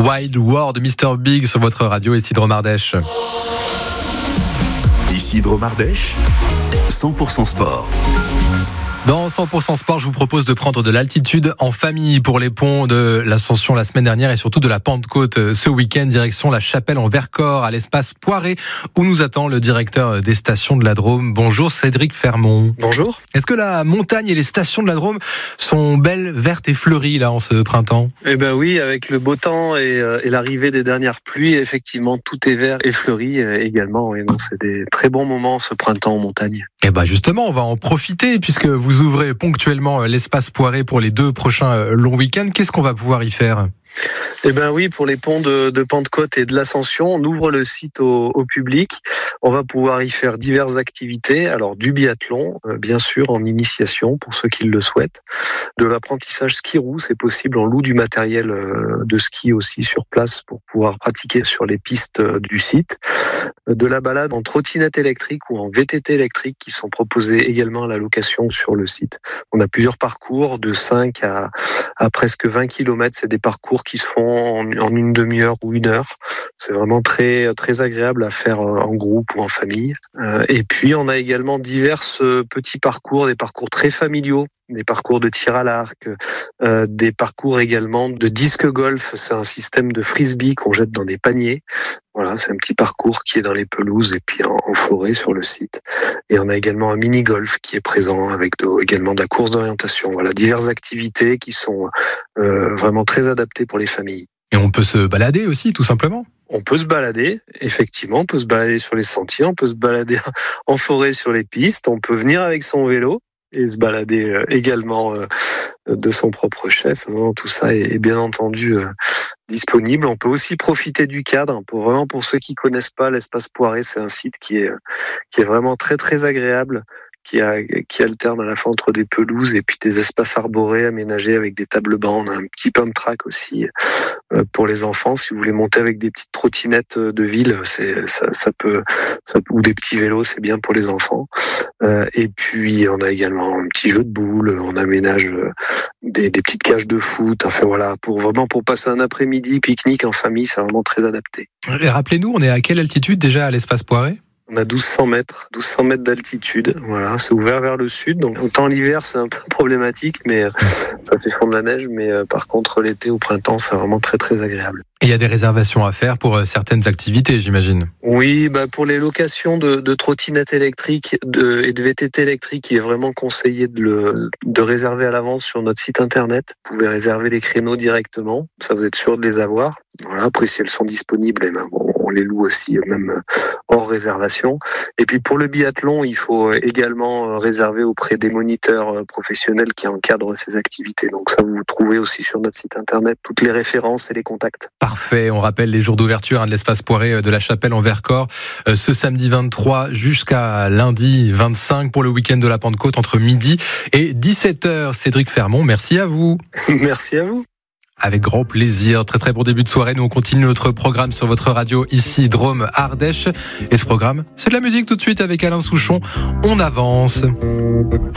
Wild World, Mr. Big sur votre radio ici Drôme Ardèche. Ici Drôme Ardèche, 100% sport. Dans 100% sport, je vous propose de prendre de l'altitude en famille pour les ponts de l'Ascension la semaine dernière et surtout de la Pentecôte ce week-end, direction la Chapelle en Vercors à l'espace Poiré où nous attend le directeur des stations de la Drôme. Bonjour Cédric Fermont. Bonjour. Est-ce que la montagne et les stations de la Drôme sont belles, vertes et fleuries là en ce printemps ? Eh ben oui, avec le beau temps et l'arrivée des dernières pluies, effectivement tout est vert et fleuri également. Et donc c'est des très bons moments ce printemps en montagne. Et ben justement, on va en profiter puisque vous ouvrez ponctuellement l'espace Poiré pour les 2 prochains longs week-ends. Qu'est-ce qu'on va pouvoir y faire ? Eh ben oui, pour les ponts de Pentecôte et de l'Ascension, on ouvre le site au public. On va pouvoir y faire diverses activités. Alors du biathlon, bien sûr, en initiation pour ceux qui le souhaitent. De l'apprentissage ski-roue, c'est possible. On loue du matériel de ski aussi sur place pour pouvoir pratiquer sur les pistes du site. De la balade en trottinette électrique ou en VTT électrique qui sont proposés également à la location sur le site. On a plusieurs parcours de 5 à presque 20 km. C'est des parcours qui se font en une demi-heure ou 1 heure. C'est vraiment très, très agréable à faire en groupe ou en famille. Et puis, on a également divers petits parcours, des parcours très familiaux, des parcours de tir à l'arc, des parcours également de disque golf. C'est un système de frisbee qu'on jette dans des paniers. Voilà, c'est un petit parcours qui est dans les pelouses et puis en forêt sur le site. Et on a également un mini-golf qui est présent avec également de la course d'orientation. Voilà, diverses activités qui sont vraiment très adaptées pour les familles. Et on peut se balader aussi, tout simplement ? On peut se balader, effectivement, on peut se balader sur les sentiers, on peut se balader en forêt sur les pistes, on peut venir avec son vélo et se balader également de son propre chef. Tout ça est bien entendu disponible. On peut aussi profiter du cadre. Pour ceux qui connaissent pas l'espace Poiré, c'est un site qui est vraiment très très agréable, qui alterne à la fois entre des pelouses et puis des espaces arborés aménagés avec des tables bancs. On a un petit pump track aussi pour les enfants. Si vous voulez monter avec des petites trottinettes de ville, ça peut, ou des petits vélos, c'est bien pour les enfants. Et puis on a également un petit jeu de boules. On aménage des petites cages de foot. Enfin voilà, pour passer un après-midi pique-nique en famille, c'est vraiment très adapté. Et rappelez-nous, on est à quelle altitude déjà à l'espace Poiré ? On a 1200 mètres d'altitude. Voilà, c'est ouvert vers le sud. Donc, autant l'hiver, c'est un peu problématique, mais ça fait fondre la neige. Mais par contre, l'été au printemps, c'est vraiment très, très agréable. Et il y a des réservations à faire pour certaines activités, j'imagine. Oui, pour les locations de trottinettes électriques et de VTT électriques, il est vraiment conseillé de réserver à l'avance sur notre site internet. Vous pouvez réserver les créneaux directement. Ça, vous êtes sûr de les avoir. Voilà. Après, si elles sont disponibles, on les loue aussi, même hors réservation. Et puis pour le biathlon, il faut également réserver auprès des moniteurs professionnels qui encadrent ces activités. Donc ça, vous trouvez aussi sur notre site internet toutes les références et les contacts. Parfait, on rappelle les jours d'ouverture de l'espace Poiré de la Chapelle en Vercors, ce samedi 23 jusqu'à lundi 25 pour le week-end de la Pentecôte entre midi et 17h. Cédric Fermont, merci à vous. Merci à vous. Avec grand plaisir. Très très bon début de soirée. Nous on continue notre programme sur votre radio ici Drôme Ardèche. Et ce programme, c'est de la musique tout de suite avec Alain Souchon. On avance.